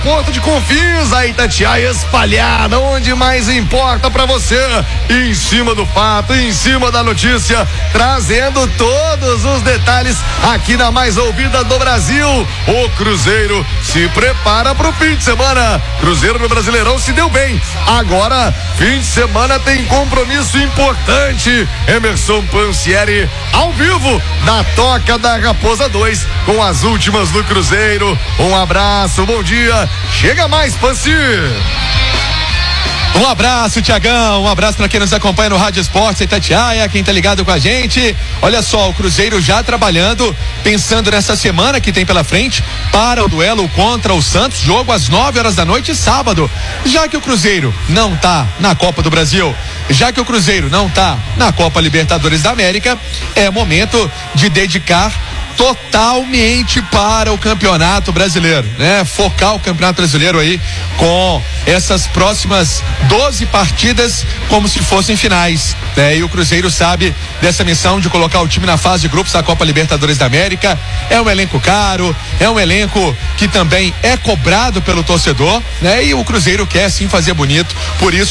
aeroporto de Confins, a Itatiaia espalhada, onde mais importa pra você, em cima do fato, em cima da notícia, trazendo todos os detalhes aqui na mais ouvida do Brasil. O Cruzeiro se prepara pro fim de semana. Cruzeiro no Brasileirão se deu bem. Agora, fim de semana tem compromisso importante. Emerson Pansieri ao vivo na Toca da Raposa 2 com as últimas do Cruzeiro. Um abraço, bom dia. Chega mais, Pansi. Um abraço, Tiagão, um abraço para quem nos acompanha no Rádio Esportes Itatiaia, quem tá ligado com a gente. Olha só, o Cruzeiro já trabalhando, pensando nessa semana que tem pela frente para o duelo contra o Santos, jogo às 9 horas da noite, sábado. Já que o Cruzeiro não tá na Copa do Brasil, já que o Cruzeiro não tá na Copa Libertadores da América, é momento de dedicar totalmente para o Campeonato Brasileiro, né? Focar o Campeonato Brasileiro aí com essas próximas 12 partidas como se fossem finais, né? E o Cruzeiro sabe dessa missão de colocar o time na fase de grupos da Copa Libertadores da América. É um elenco caro, é um elenco que também é cobrado pelo torcedor, né? E o Cruzeiro quer sim fazer bonito, por isso